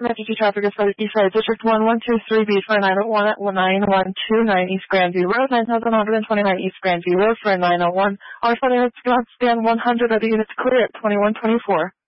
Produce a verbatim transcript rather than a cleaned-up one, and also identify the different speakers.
Speaker 1: emergency traffic is for the East Side District one one two three B for nine oh one at nine one two nine East Grandview Road, nine thousand one hundred twenty-nine East Grandview Road for nine oh one. Our funding is stand one hundred of the units clear at twenty-one twenty-four.